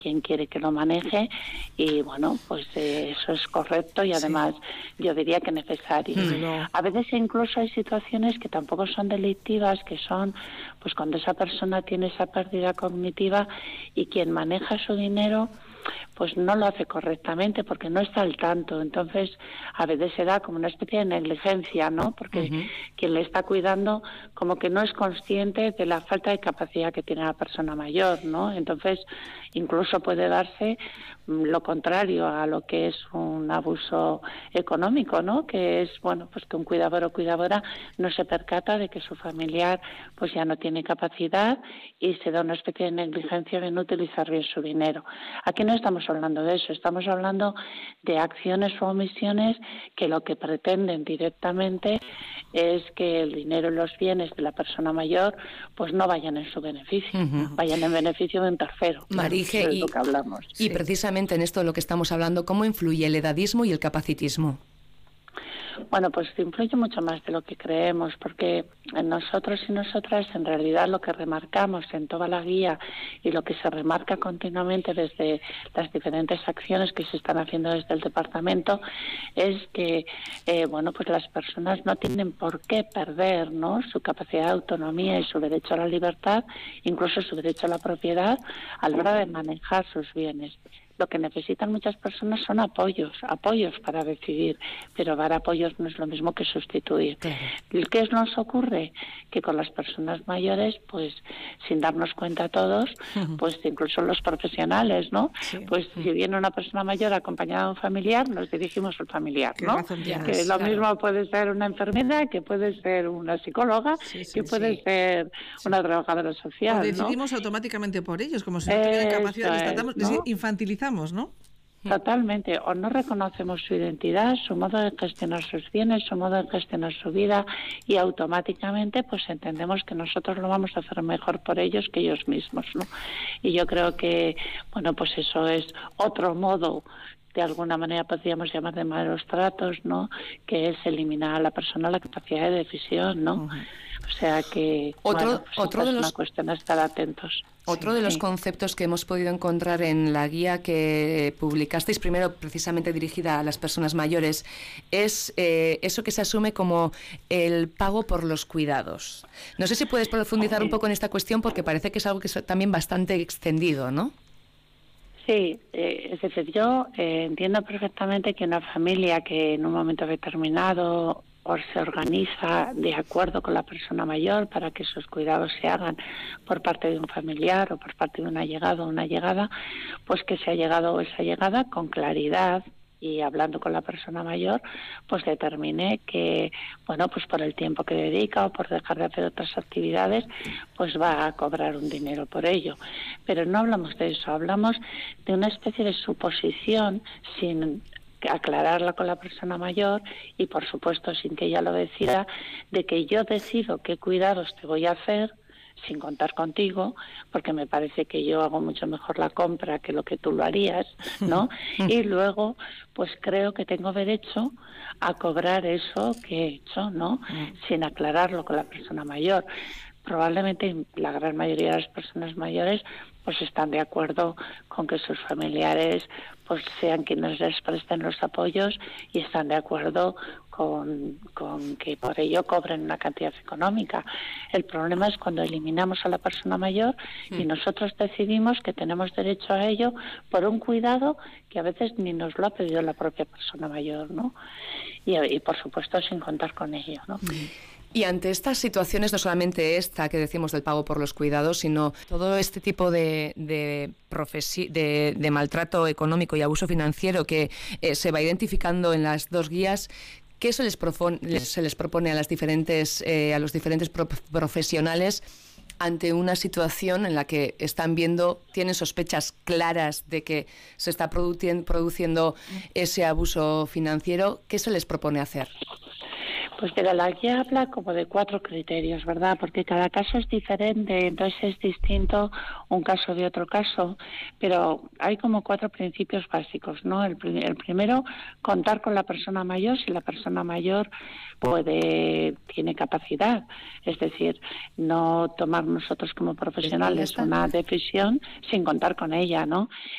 quien quiere que lo maneje, y bueno, pues eso es correcto y además yo diría que necesario. A veces incluso hay situaciones que tampoco son delictivas, que son pues cuando esa persona tiene esa pérdida cognitiva y quien maneja su dinero pues no lo hace correctamente porque no está al tanto. Entonces a veces se da como una especie de negligencia, ¿no? Porque quien le está cuidando como que no es consciente de la falta de capacidad que tiene la persona mayor, ¿no? Entonces incluso puede darse lo contrario a lo que es un abuso económico, ¿no? Que es, bueno, pues que un cuidador o cuidadora no se percata de que su familiar pues ya no tiene capacidad y se da una especie de negligencia de no utilizar bien su dinero. Aquí no estamos hablando de eso, estamos hablando de acciones o omisiones que lo que pretenden directamente es que el dinero y los bienes de la persona mayor pues no vayan en su beneficio, vayan en beneficio de un tercero. Marije, claro, es lo que hablamos. Y precisamente en esto de lo que estamos hablando, ¿cómo influye el edadismo y el capacitismo? Bueno, pues influye mucho más de lo que creemos, porque nosotros y nosotras en realidad lo que remarcamos en toda la guía y lo que se remarca continuamente desde las diferentes acciones que se están haciendo desde el departamento es que bueno, pues las personas no tienen por qué perder, ¿no?, su capacidad de autonomía y su derecho a la libertad, incluso su derecho a la propiedad a la hora de manejar sus bienes. Lo que necesitan muchas personas son apoyos para decidir, pero dar apoyos no es lo mismo que sustituir. Claro. ¿Qué nos ocurre? Que con las personas mayores, pues sin darnos cuenta todos, pues incluso los profesionales, ¿no? Pues si viene una persona mayor acompañada de un familiar, nos dirigimos al familiar, ¿no? Que lo mismo puede ser una enfermera, que puede ser una psicóloga, que puede ser una trabajadora social, o decidimos, ¿no?, automáticamente por ellos, como si no tuvieran capacidad, les tratamos, ¿no?, les infantilizamos, ¿no? Totalmente, o no reconocemos su identidad, su modo de gestionar sus bienes, su modo de gestionar su vida, y automáticamente pues entendemos que nosotros lo vamos a hacer mejor por ellos que ellos mismos, ¿no? Y yo creo que, bueno, pues eso es otro modo, de alguna manera podríamos llamar de malos tratos, ¿no?, que es eliminar a la persona la capacidad de decisión, ¿no? O sea que otro de es los una cuestión a estar atentos. Otro de los conceptos que hemos podido encontrar en la guía que publicasteis, primero precisamente dirigida a las personas mayores, es eso que se asume como el pago por los cuidados. No sé si puedes profundizar un poco en esta cuestión, porque parece que es algo que es también bastante extendido, ¿no? Sí, es decir, yo entiendo perfectamente que una familia que en un momento determinado o se organiza de acuerdo con la persona mayor para que esos cuidados se hagan por parte de un familiar o por parte de un allegado o una allegada, pues que se ha llegado esa llegada con claridad y hablando con la persona mayor, pues determine que, bueno, pues por el tiempo que dedica o por dejar de hacer otras actividades, pues va a cobrar un dinero por ello. Pero no hablamos de eso, hablamos de una especie de suposición sin aclararla con la persona mayor y, por supuesto, sin que ella lo decida, de que yo decido qué cuidados te voy a hacer sin contar contigo, porque me parece que yo hago mucho mejor la compra que lo que tú lo harías, ¿no? Y luego, pues creo que tengo derecho a cobrar eso que he hecho, ¿no? Sin aclararlo con la persona mayor. Probablemente la gran mayoría de las personas mayores pues están de acuerdo con que sus familiares pues sean quienes les presten los apoyos y están de acuerdo con que por ello cobren una cantidad económica. El problema es cuando eliminamos a la persona mayor y nosotros decidimos que tenemos derecho a ello por un cuidado que a veces ni nos lo ha pedido la propia persona mayor, ¿no? Y por supuesto sin contar con ello, ¿no? Y ante estas situaciones, no solamente esta que decimos del pago por los cuidados, sino todo este tipo de maltrato económico y abuso financiero que se va identificando en las dos guías, ¿qué se les propone a los diferentes profesionales ante una situación en la que tienen sospechas claras de que se está produciendo ese abuso financiero? ¿Qué se les propone hacer? Pues mira, la guía habla como de 4 criterios, ¿verdad? Porque cada caso es diferente, entonces es distinto un caso de otro caso, pero hay como 4 principios básicos, ¿no? El primero, contar con la persona mayor si la persona mayor tiene capacidad, es decir, no tomar nosotros como profesionales una decisión sin contar con ella, ¿no?